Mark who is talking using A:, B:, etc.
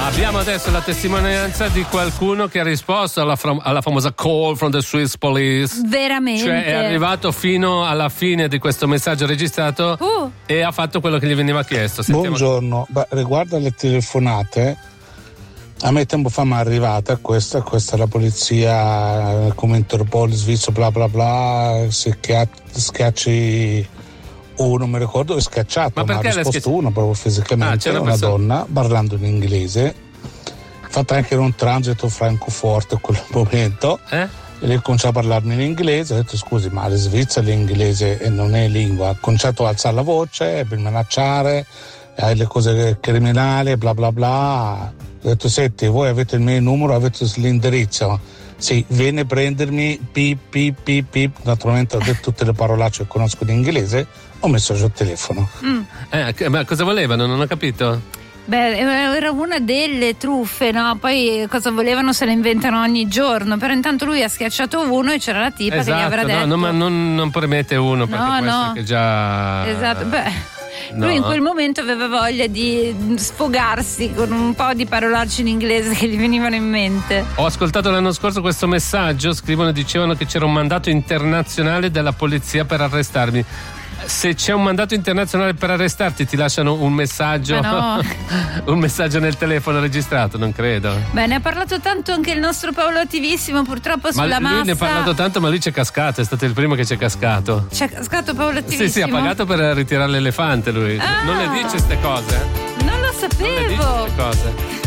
A: Abbiamo adesso la testimonianza di qualcuno che ha risposto alla famosa call from the Swiss police.
B: Veramente?
A: Cioè è arrivato fino alla fine di questo messaggio registrato e ha fatto quello che gli veniva chiesto. Sentiamo.
C: Buongiorno, riguardo alle telefonate, a me tempo fa mi è arrivata questa è la polizia come Interpol svizzero bla bla bla, se schiacci uno, mi ricordo, è schiacciato, ma ha risposto uno proprio fisicamente, una donna parlando in inglese, fatta anche un transito francoforte a quel momento, e lei cominciò a parlarmi in inglese. Ho detto scusi, ma in Svizzera l'inglese non è lingua. Ha cominciato a alzare la voce per minacciare, le cose criminali, bla bla bla. Ho detto senti, voi avete il mio numero, avete l'indirizzo? Sì, viene a prendermi, pip pip pip pip. Naturalmente ho detto tutte le parolacce che conosco in inglese, ho messo giù il telefono.
A: Ma cosa volevano? Non ho capito.
B: Beh, era una delle truffe, no? Poi cosa volevano se le inventano ogni giorno. Però intanto lui ha schiacciato uno e c'era la tipa che gli avrà detto.
A: No, ma non premete uno perché può essere che già.
B: Esatto, lui in quel momento aveva voglia di sfogarsi con un po' di parolacce in inglese che gli venivano in mente.
A: Ho ascoltato l'anno scorso questo messaggio, dicevano che c'era un mandato internazionale della polizia per arrestarmi. Se c'è un mandato internazionale per arrestarti ti lasciano un messaggio, un messaggio nel telefono registrato, non credo.
B: Beh, ne ha parlato tanto anche il nostro Paolo Attivissimo, purtroppo sulla massa.
A: Lui ne ha parlato tanto, ma lui c'è cascato, è stato il primo che c'è cascato.
B: C'è cascato Paolo Attivissimo?
A: Sì, ha pagato per ritirare l'elefante lui. Non le dice ste cose?
B: Non lo sapevo.
A: Non le dice ste cose.